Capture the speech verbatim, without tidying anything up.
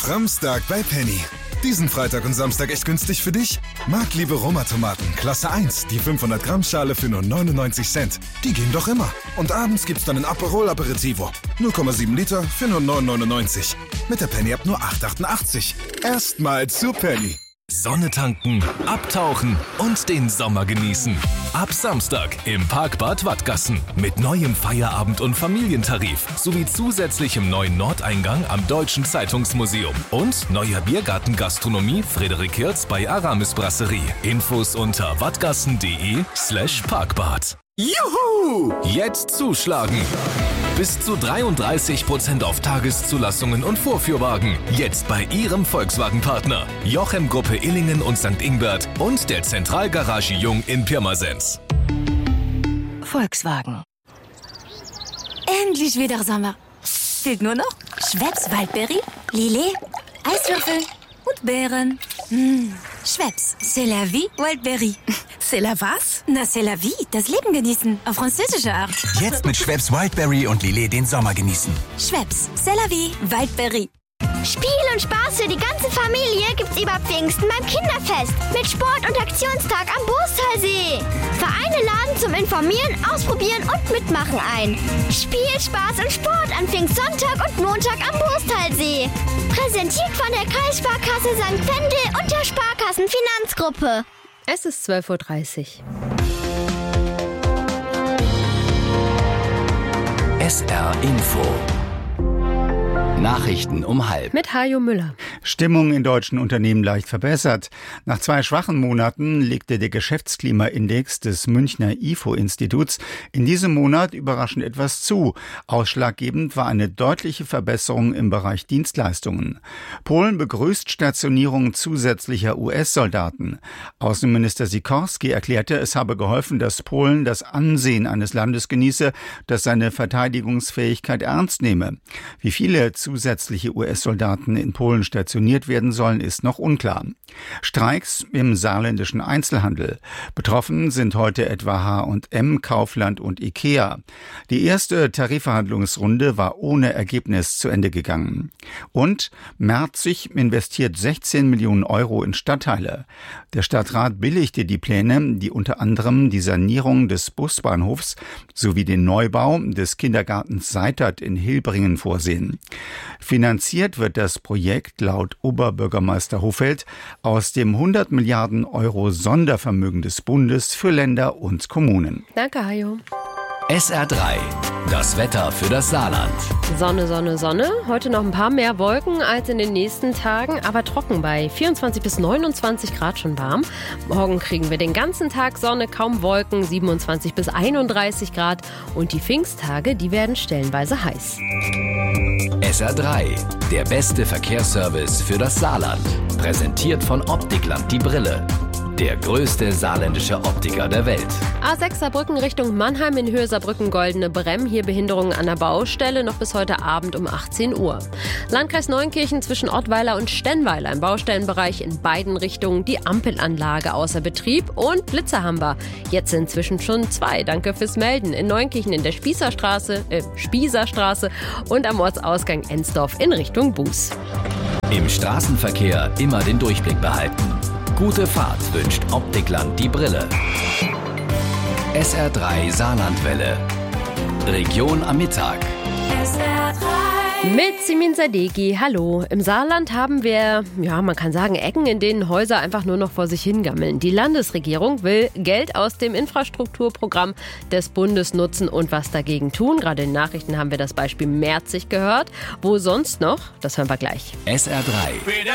Framstag bei Penny. Diesen Freitag und Samstag echt günstig für dich? Marktliebe Roma-Tomaten, Klasse eins, die fünfhundert Gramm Schale für nur neunundneunzig Cent. Die gehen doch immer. Und abends gibt's dann ein Aperol Aperitivo. null Komma sieben Liter für nur neun neunundneunzig. Mit der Penny-App nur acht achtundachtzig. Erstmal zu Penny. Sonne tanken, abtauchen und den Sommer genießen. Ab Samstag im Parkbad Wattgassen mit neuem Feierabend- und Familientarif sowie zusätzlichem neuen Nordeingang am Deutschen Zeitungsmuseum und neuer Biergarten-Gastronomie Frederik Hirz bei Aramis Brasserie. Infos unter wattgassen.de slash Parkbad. Juhu! Jetzt zuschlagen! Bis zu dreiunddreißig Prozent auf Tageszulassungen und Vorführwagen. Jetzt bei Ihrem Volkswagen-Partner. Jochem Gruppe Illingen und Sankt Ingbert und der Zentralgarage Jung in Pirmasens. Volkswagen. Endlich wieder Sommer. Fehlt nur noch Schweppes Waldbeere, Lillet, Eiswürfel und Beeren. Mmh. Schweppes, c'est la vie, Wildberry. C'est la was? Na, c'est la vie, das Leben genießen, auf französische Art. Jetzt mit Schweppes Wildberry und Lillet den Sommer genießen. Schweppes, c'est la vie, Wildberry. Spiel und Spaß für die ganze Familie gibt's über Pfingsten beim Kinderfest mit Sport- und Aktionstag am Bostalsee. Vereine laden zum Informieren, Ausprobieren und Mitmachen ein. Spiel, Spaß und Sport an Pfingstsonntag und Montag am Bostalsee. Präsentiert von der Kreissparkasse Sankt Wendel und der Sparkassenfinanzgruppe. Es ist zwölf Uhr dreißig. S R Info. Nachrichten um halb. Mit Hajo Müller. Stimmung in deutschen Unternehmen leicht verbessert. Nach zwei schwachen Monaten legte der Geschäftsklimaindex des Münchner I F O-Instituts in diesem Monat überraschend etwas zu. Ausschlaggebend war eine deutliche Verbesserung im Bereich Dienstleistungen. Polen begrüßt Stationierung zusätzlicher U S-Soldaten. Außenminister Sikorski erklärte, es habe geholfen, dass Polen das Ansehen eines Landes genieße, das seine Verteidigungsfähigkeit ernst nehme. Wie viele zusätzliche U S-Soldaten in Polen stationiert werden sollen, ist noch unklar. Streiks im saarländischen Einzelhandel. Betroffen sind heute etwa H und M, Kaufland und Ikea. Die erste Tarifverhandlungsrunde war ohne Ergebnis zu Ende gegangen. Und Merzig investiert sechzehn Millionen Euro in Stadtteile. Der Stadtrat billigte die Pläne, die unter anderem die Sanierung des Busbahnhofs sowie den Neubau des Kindergartens Seitert in Hilbringen vorsehen. Finanziert wird das Projekt laut Oberbürgermeister Hofeld aus dem hundert Milliarden Euro Sondervermögen des Bundes für Länder und Kommunen. Danke, Hajo. S R drei. Das Wetter für das Saarland. Sonne, Sonne, Sonne. Heute noch ein paar mehr Wolken als in den nächsten Tagen, aber trocken bei vierundzwanzig bis neunundzwanzig Grad schon warm. Morgen kriegen wir den ganzen Tag Sonne, kaum Wolken, siebenundzwanzig bis einunddreißig Grad. Und die Pfingsttage, die werden stellenweise heiß. S R drei. Der beste Verkehrsservice für das Saarland. Präsentiert von Optikland die Brille. Der größte saarländische Optiker der Welt. A sechs Saarbrücken Richtung Mannheim in Höhe Saarbrücken-Goldene Bremm. Hier Behinderungen an der Baustelle, noch bis heute Abend um achtzehn Uhr. Landkreis Neunkirchen zwischen Ottweiler und Stennweiler im Baustellenbereich in beiden Richtungen die Ampelanlage außer Betrieb und Blitze haben wir. Jetzt inzwischen schon zwei. Danke fürs Melden. In Neunkirchen in der Spießerstraße, äh, Spießerstraße und am Ortsausgang Ensdorf in Richtung Buß. Im Straßenverkehr immer den Durchblick behalten. Gute Fahrt wünscht Optikland die Brille. S R drei Saarlandwelle. Region am Mittag. S R drei. Mit Simin Sadeghi, hallo. Im Saarland haben wir, ja, man kann sagen, Ecken, in denen Häuser einfach nur noch vor sich hingammeln. Die Landesregierung will Geld aus dem Infrastrukturprogramm des Bundes nutzen und was dagegen tun. Gerade in den Nachrichten haben wir das Beispiel Merzig gehört. Wo sonst noch? Das hören wir gleich. S R drei.